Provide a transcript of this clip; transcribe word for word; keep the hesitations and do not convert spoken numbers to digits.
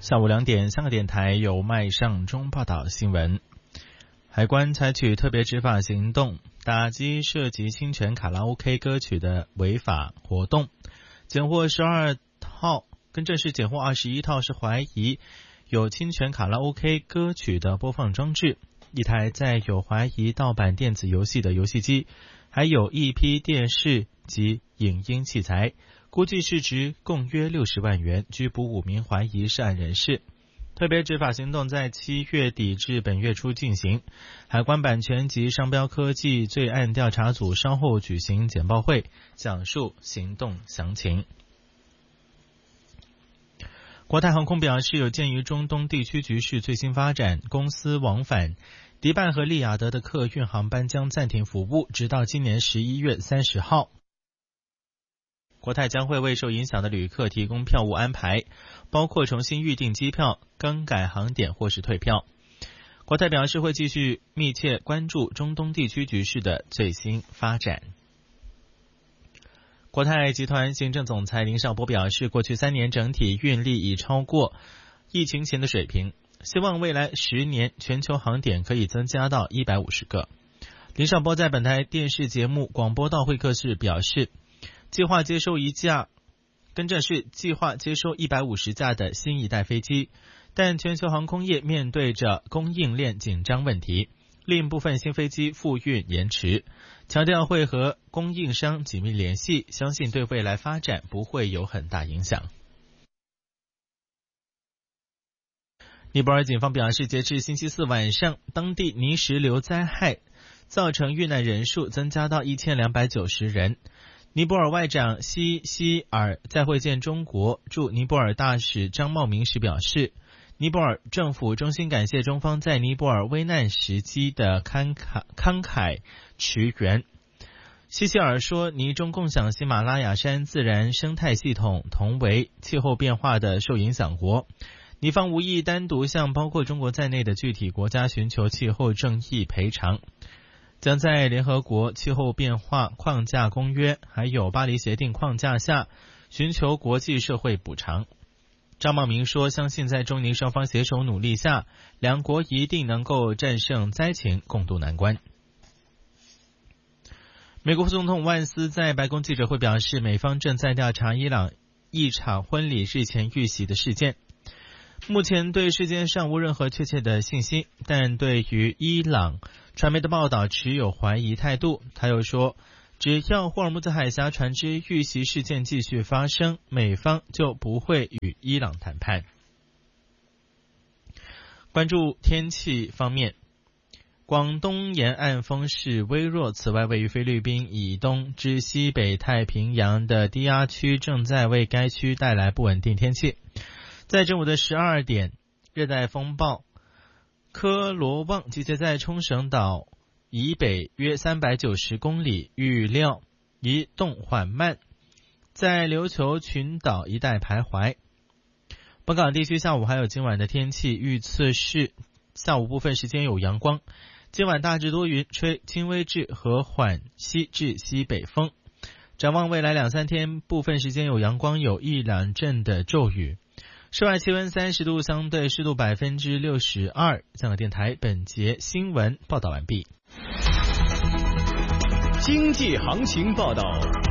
下午两点，香港电台由麦尚中报道新闻。海关采取特别执法行动，打击涉及侵权卡拉 OK 歌曲的违法活动，检获十二套，更正是检获二十一套是怀疑有侵权卡拉 OK 歌曲的播放装置，一台载有怀疑盗版电子游戏的游戏机，还有一批电视及影音器材，估计市值共约六十万元，拘捕五名怀疑涉案人士。特别执法行动在七月底至本月初进行，海关版权及商标科技罪案调查组稍后举行简报会，讲述行动详情。国泰航空表示，有鉴于中东地区局势最新发展，公司往返迪拜和利雅得的客运航班将暂停服务，直到今年十一月三十号。国泰将会为受影响的旅客提供票务安排，包括重新预订机票、更改航点或是退票。国泰表示会继续密切关注中东地区局势的最新发展。国泰集团行政总裁林绍波表示，过去三年整体运力已超过疫情前的水平，希望未来十年全球航点可以增加到一百五十个。林绍波在本台电视节目广播道会客室表示，计划接收一架，更正是计划接收一百五十架的新一代飞机，但全球航空业面对着供应链紧张问题，令部分新飞机复运延迟，强调会和供应商紧密联系，相信对未来发展不会有很大影响。尼泊尔警方表示，截至星期四晚上，当地泥石流灾害造成遇难人数增加到一千两百九十人。尼泊尔外长西希尔在会见中国驻尼泊尔大使张茂明时表示，尼泊尔政府衷心感谢中方在尼泊尔危难时期的慷慨慷慨驰援。西希尔说，尼中共享喜马拉雅山自然生态系统，同为气候变化的受影响国，尼方无意单独向包括中国在内的具体国家寻求气候正义赔偿，将在联合国气候变化框架公约还有巴黎协定框架下寻求国际社会补偿。张茂明说，相信在中尼双方携手努力下，两国一定能够战胜灾情，共度难关。美国副总统万斯在白宫记者会表示，美方正在调查伊朗一场婚礼日前遇袭的事件，目前对事件尚无任何确切的信息，但对于伊朗传媒的报道持有怀疑态度。他又说，只要霍尔木兹海峡船只遇袭事件继续发生，美方就不会与伊朗谈判。关注天气方面，广东沿岸风势微弱，此外位于菲律宾以东至西北太平洋的低压区正在为该区带来不稳定天气。在正午的十二点，热带风暴科罗旺集结在冲绳岛以北约三百九十公里，预料移动缓慢，在琉球群岛一带徘徊。本港地区下午还有今晚的天气预测是，下午部分时间有阳光，今晚大致多云，吹轻微至和缓西至西北风。展望未来两三天，部分时间有阳光，有一两阵的骤雨。室外气温三十度，相对湿度百分之六十二。香港电台本节新闻报道完毕。 经济行情报道。